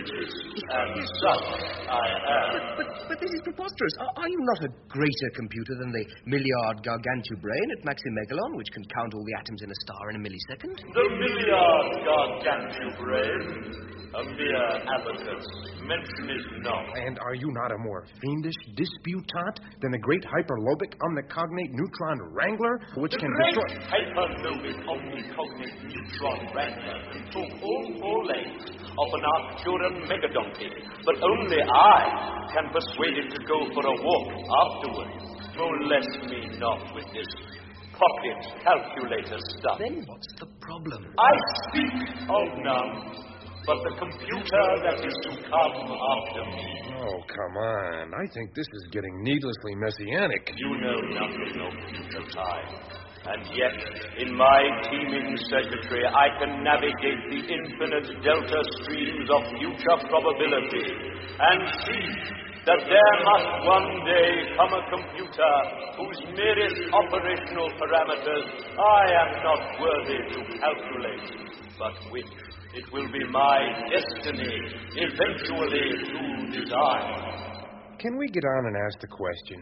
greatest, and such I am. But this is preposterous. Are you not a greater computer than the Milliard Gargantubrain at Maximegalon, which can count all the atoms in a star in a millisecond? The Milliard Gargantubrain, a mere abacus, mention it not. And are you not a more fiendish disputant than the great hyperlobic omnicognate neutron wrangler, which can destroy... The great hyperlobic omnicognate neutron wrangler can talk all four legs of an Arcturan megadonkey, but only I can persuade it to go for a walk afterwards. Molest me not with this pocket calculator stuff. Then what's the problem? I speak of none, but the computer that is to come after me. Oh, come on. I think this is getting needlessly messianic. You know nothing of future time. And yet, in my teeming circuitry, I can navigate the infinite delta streams of future probability and see that there must one day come a computer whose merest operational parameters I am not worthy to calculate, but which it will be my destiny eventually to design. Can we get on and ask the question?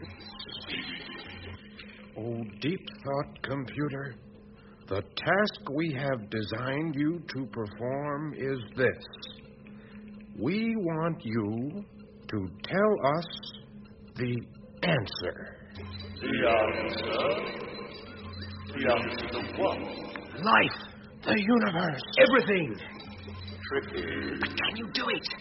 Oh, deep-thought computer, the task we have designed you to perform is this. We want you to tell us the answer. The answer? The answer to what? Life, the universe, everything. Tricky. But can you do it?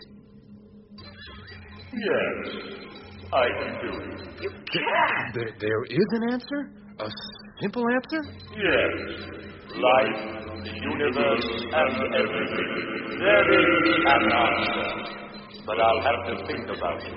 Yes, I can do it. You can! There is an answer? A simple answer? Yes. Life, the universe, and everything. There is an answer. But I'll have to think about it.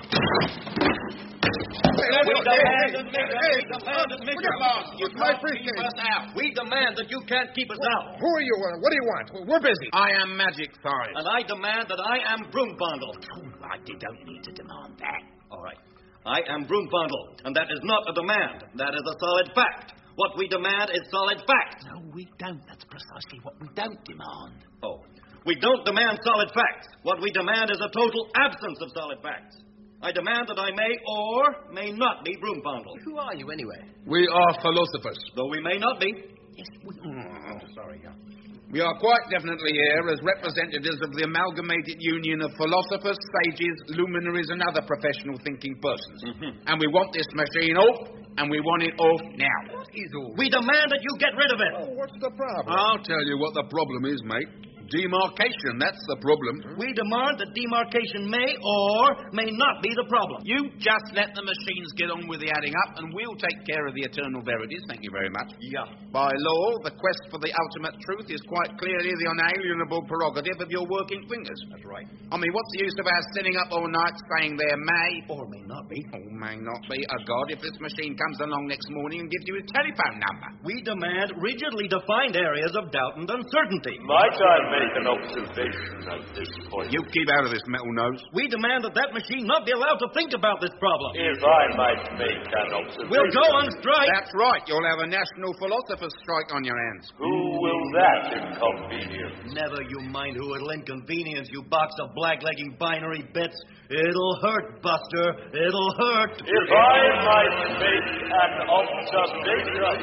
We demand admission. You can't keep us out. We demand that you can't keep us out. Who are you? What do you want? We're busy. I am Magic Size. And I demand that I am Broombundle. I don't need to demand that. All right. I am Broombundle, and that is not a demand. That is a solid fact. What we demand is solid fact. No, we don't. That's precisely what we don't demand. Oh. We don't demand solid facts. What we demand is a total absence of solid facts. I demand that I may or may not be Broombundle. Who are you, anyway? We are philosophers. Though we may not be. Yes, we... Sorry, We are quite definitely here as representatives of the amalgamated union of philosophers, sages, luminaries, and other professional thinking persons. Mm-hmm. And we want this machine off, and we want it off now. What is all? We demand that you get rid of it. Oh, what's the problem? I'll tell you what the problem is, mate. Demarcation, that's the problem. We demand that demarcation may or may not be the problem. You just let the machines get on with the adding up, and we'll take care of the eternal verities. Thank you very much. Yeah. By law, the quest for the ultimate truth is quite clearly the unalienable prerogative of your working fingers. That's right. I mean, what's the use of our sitting up all night saying there may Or may not be. or may not be a god if this machine comes along next morning and gives you his telephone number? We demand rigidly defined areas of doubt and uncertainty. Might I make an observation at this point? You keep out of this, metal nose. We demand that machine not be allowed to think about this problem. If I might make an observation... We'll go on strike. That's right. You'll have a national philosopher's strike on your hands. Who will that inconvenience? Never you mind who it'll inconvenience, you box of blacklegging binary bits. It'll hurt, Buster. It'll hurt. If I might make an observation...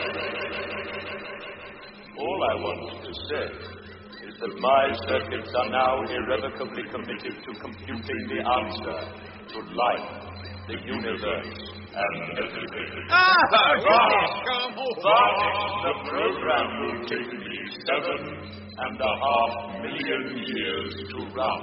All I want to say is that my circuits are now irrevocably committed to computing the answer to life, the universe, and everything. But the program will take me 7.5 million years to run.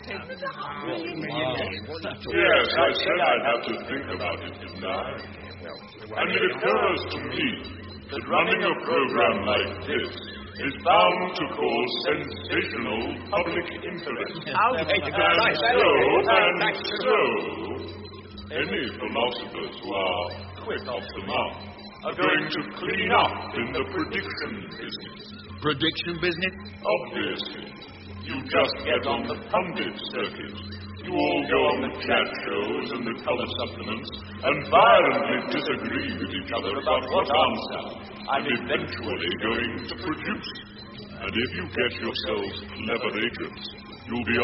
Yes, I said I'd have to think about it, didn't I? And it occurs to me that running a program like this is bound to cause sensational public interest. And so, any philosophers who are quick off the mark are going to clean up in the prediction business. Prediction business? Obviously. You just get on the pundit circuit. You all go on the chat shows and the color supplements and violently disagree with each other about what answer I'm eventually going to produce. And if you get yourselves clever agents, you'll be